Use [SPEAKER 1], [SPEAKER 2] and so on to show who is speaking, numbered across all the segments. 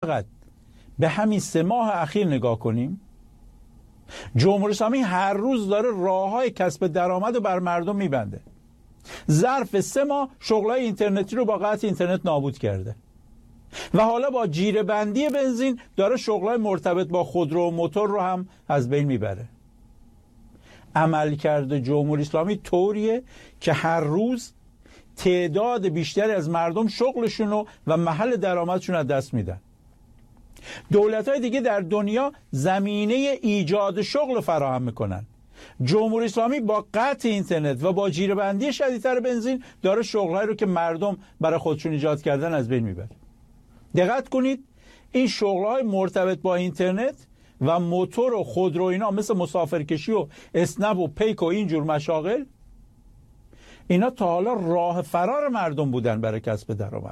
[SPEAKER 1] فقط به همین 3 ماه اخیر نگاه کنیم، جمهوری اسلامی هر روز داره راه‌های کسب درآمد رو بر مردم میبنده. ظرف 3 ماه شغلای اینترنتی رو با قطع اینترنت نابود کرده و حالا با جیره بندی بنزین داره شغلای مرتبط با خودرو و موتور رو هم از بین میبره. عملکرد جمهوری اسلامی طوریه که هر روز تعداد بیشتری از مردم شغلشون و محل درآمدشون از دست میدن. دولت‌های دیگه در دنیا زمینه ایجاد شغل فراهم میکنن. جمهوری اسلامی با قطع اینترنت و با جیره بندی شدیدتر بنزین داره شغلایی رو که مردم برای خودشون ایجاد کردن از بین میبره. دقت کنید، این شغل‌های مرتبط با اینترنت و موتور و خودرو اینا مثل مسافرکشی و اسنپ و پیک و اینجور مشاغل، اینا تا حالا راه فرار مردم بودن برای کسب درآمد.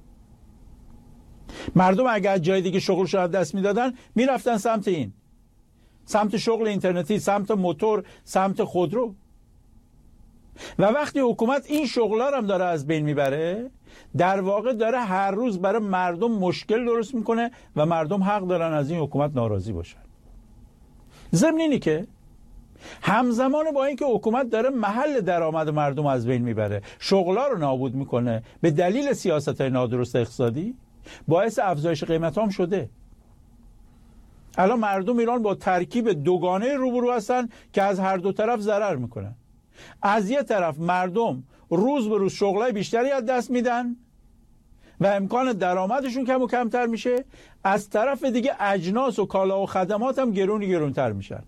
[SPEAKER 1] مردم اگر جای دیگه شغلشو از دست میدادن میرفتن سمت این، سمت شغل اینترنتی، سمت موتور، سمت خودرو. و وقتی حکومت این شغلا رو هم داره از بین میبره، در واقع داره هر روز برای مردم مشکل درست میکنه و مردم حق دارن از این حکومت ناراضی باشن. ضمن اینی که همزمان با اینکه حکومت داره محل درآمد مردم از بین میبره، شغلا رو نابود میکنه به دلیل سیاست‌های نادرست اقتصادی، باعث افزایش قیمت هم شده. الان مردم ایران با ترکیب دوگانه روبرو هستن که از هر دو طرف ضرر میکنن. از یه طرف مردم روز به روز شغلای بیشتری از دست میدن و امکان درآمدشون کم و کمتر میشه، از طرف دیگه اجناس و کالا و خدمات هم گرونتر میشن.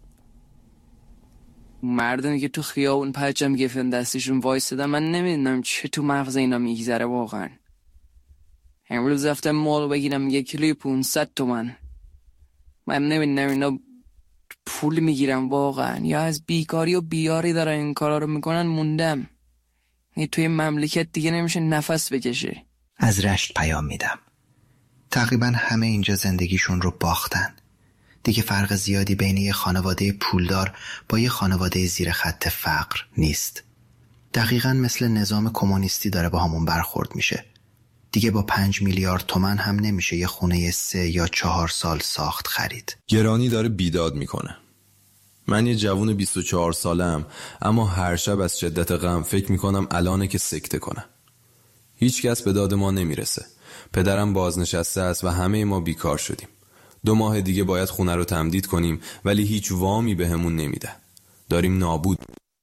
[SPEAKER 2] مردمی که تو خیابون پرچم گرفتن دستشون وایسادن، من نمیدونم چه تو مغز اینا میگذره واقعا. امروز رفتم مال بگیرم 1 کیلوی 500 تومن. من نمیدونم اینا پول میگیرم واقعا یا از بیکاری و بیاری دارن این کارا رو میکنن. موندم توی مملکت دیگه نمیشه نفس بکشه.
[SPEAKER 3] از رشت پیام میدم. تقریبا همه اینجا زندگیشون رو باختن. دیگه فرق زیادی بین یه خانواده پولدار با یه خانواده زیر خط فقر نیست. دقیقاً مثل نظام کمونیستی داره با همون برخورد میشه. دیگه با 5 میلیارد تومن هم نمیشه یه خونه 3 یا 4 سال ساخت خرید.
[SPEAKER 4] گرانی داره بیداد میکنه. من یه جوون 24 سالم، اما هر شب از شدت غم فکر میکنم الانه که سکته کنم. هیچ کس به داد ما نمیرسه. پدرم بازنشسته است و همه ما بیکار شدیم. 2 ماه دیگه باید خونه رو تمدید کنیم ولی هیچ وامی بهمون نمیده. داریم نابود.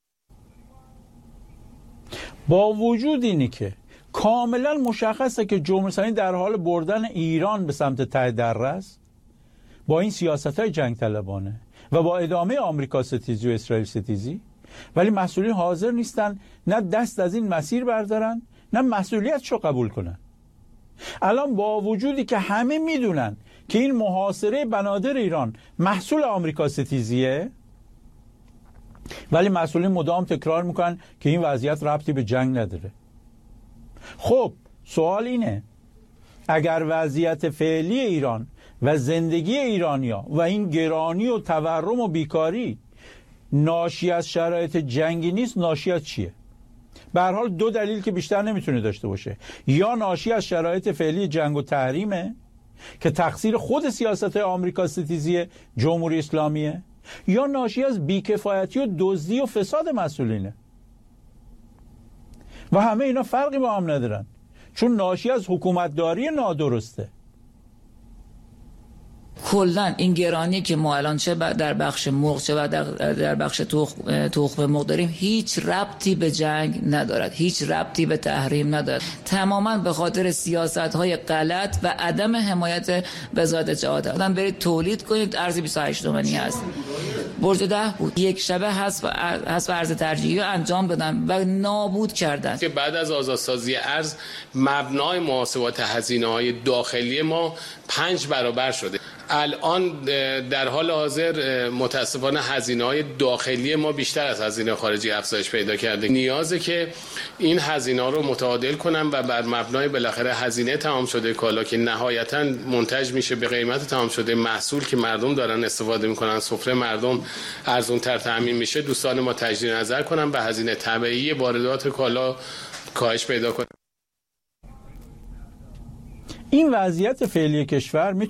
[SPEAKER 1] با وجود اینی که کاملا مشخصه که جمهوری اسلامی در حال بردن ایران به سمت ته دره است، با این سیاست‌های جنگ طلبانه و با ادامه آمریکا ستیزی و اسرائیل ستیزی، ولی مسئولین حاضر نیستن نه دست از این مسیر بردارن نه مسئولیتشو قبول کنن. الان با وجودی که همه میدونن که این محاصره بنادر ایران محصول آمریکا ستیزیه، ولی مسئولین مدام تکرار میکنن که این وضعیت ربطی به جنگ نداره. خب سوال اینه، اگر وضعیت فعلی ایران و زندگی ایرانیا و این گرانی و تورم و بیکاری ناشی از شرایط جنگی نیست، ناشی از چیه؟ به هر حال 2 دلیل که بیشتر نمیتونه داشته باشه. یا ناشی از شرایط فعلی جنگ و تحریمه که تقصیر خود سیاست آمریکا ستیزی جمهوری اسلامیه، یا ناشی از بیکفایتی و دزدی و فساد مسئولینه. و همه اینا فرقی با هم ندارن، چون ناشی از حکومتداری نادرسته.
[SPEAKER 5] کلا این گرانی که ما الان چه در بخش مرغ چه در بخش تخم مرغ داریم هیچ ربطی به جنگ ندارد، هیچ ربطی به تحریم ندارد. تماما به خاطر سیاست‌های غلط و عدم حمایت وزارت جهاد. آدم برید تولید کنید، ارز 28 تومانی هست، برج 10 بود، یک شبه حذف ارز ترجیحی رو انجام دادن و نابود کردن.
[SPEAKER 6] که بعد از آزادسازی ارز مبنای محاسبات هزینه‌های داخلی ما 5 برابر شده. الان در حال حاضر متاسفانه هزینه‌های داخلی ما بیشتر از هزینه خارجی افزایش پیدا کرده. نیازه که این هزینه‌ها رو متعادل کنن و بر مبنای بالاخره هزینه تمام شده کالا که نهایتاً منتج میشه به قیمت تمام شده محصول که مردم دارن استفاده میکنن، سفره مردم ارزان‌تر تامین میشه، دوستان ما تجدید نظر کنن به هزینه طبیعی واردات کالا کاهش پیدا کنه.
[SPEAKER 1] این وضعیت فعلی کشور